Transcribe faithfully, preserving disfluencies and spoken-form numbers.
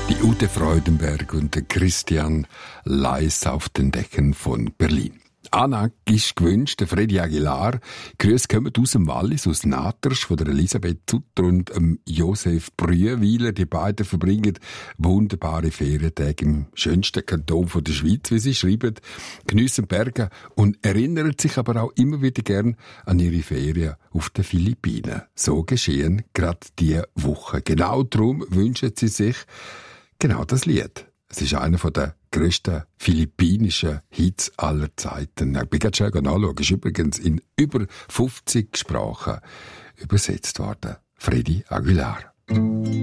Die Ute Freudenberg und der Christian Leis auf den Decken von Berlin. Anna ist gewünscht, der Freddy Aguilar. Grüße kommen aus dem Wallis, aus Natersch, von der Elisabeth Zutter und ähm, Josef Brühwiler. Die beiden verbringen wunderbare Ferientage im schönsten Kanton von der Schweiz, wie sie schreiben, geniessen Berge und erinnern sich aber auch immer wieder gern an ihre Ferien auf den Philippinen. So geschehen gerade diese Woche. Genau darum wünschen sie sich genau das Lied. Es ist einer der grössten philippinischen Hits aller Zeiten. Ich bin gerade schon nachschauen. Es ist übrigens in über fünfzig Sprachen übersetzt worden. Freddy Aguilar.